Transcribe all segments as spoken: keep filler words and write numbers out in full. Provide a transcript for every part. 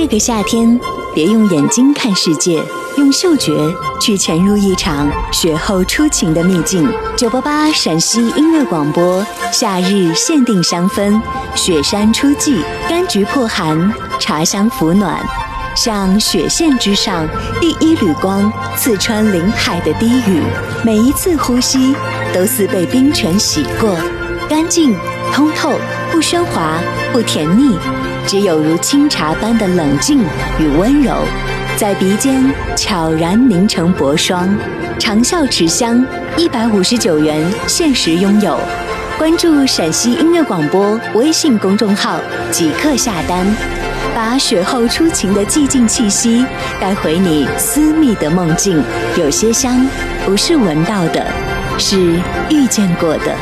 这个夏天，别用眼睛看世界，用嗅觉去潜入一场雪后初晴的秘境。九八八陕西音乐广播，夏日限定香氛，雪山初霁，柑橘破寒，茶香抚暖。像雪线之上第一缕光，刺穿林海的低语，每一次呼吸都似被冰泉洗过，干净通透，不喧哗，不甜腻，只有如清茶般的冷静与温柔，在鼻尖悄然凝成薄霜。长效持香，一百五十九元限时拥有。关注陕西音乐广播微信公众号，即刻下单，把雪后初晴的寂静气息带回你私密的梦境。有些香不是闻到的，是遇见过的。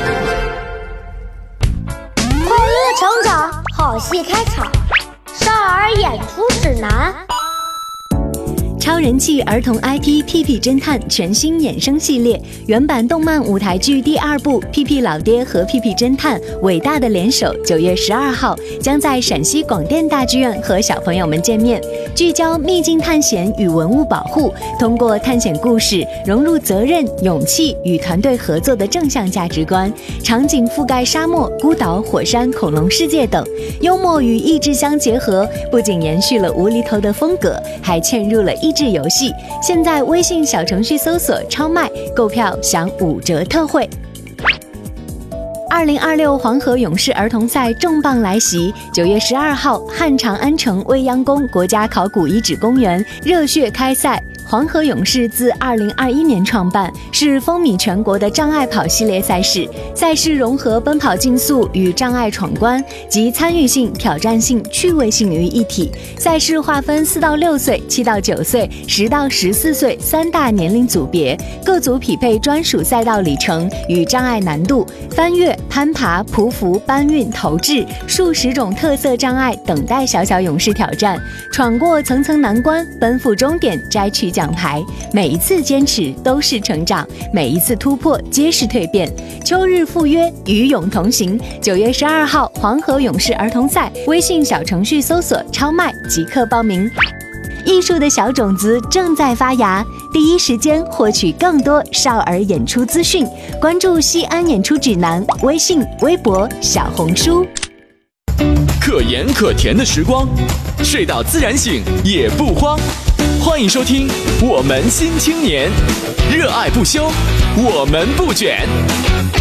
快乐成长，好戏开场，少儿演出指南。 超人气儿童 I P 屁屁侦探全新衍生系列，原版动漫舞台剧第二部《屁屁老爹和屁屁侦探伟大的联手》九月十二号将在陕西广电大剧院和小朋友们见面，聚焦秘境探险与文物保护，通过探险故事融入责任、勇气与团队合作的正向价值观，场景覆盖沙漠、孤岛、火山、恐龙世界等，幽默与益智相结合，不仅延续了无厘头的风格，还嵌入了益智游戏。现在微信小程序搜索超卖，购票享五折特惠。二零二六黄河勇士儿童赛重磅来袭，九月十二号，汉长安城未央宫国家考古遗址公园热血开赛。黄河勇士自二零二一年创办，是风靡全国的障碍跑系列赛事。赛事融合奔跑竞速与障碍闯关，集参与性、挑战性、趣味性于一体。赛事划分四到六岁、七到九岁、十到十四岁三大年龄组别，各组匹配专属赛道里程与障碍难度，翻越、攀爬、匍匐、搬运、投掷数十种特色障碍等待小小勇士挑战，闯过层层难关，奔赴终点，摘取奖牌。每一次坚持都是成长，每一次突破皆是蜕变。秋日赴约，与勇同行。九月十二号，黄河勇士儿童赛，微信小程序搜索超卖即刻报名。艺术的小种子正在发芽，第一时间获取更多少儿演出资讯，关注西安演出指南微信、微博、小红书。 可盐可甜的时光，睡到自然醒也不慌。欢迎收听我们新青年，热爱不休，我们不卷。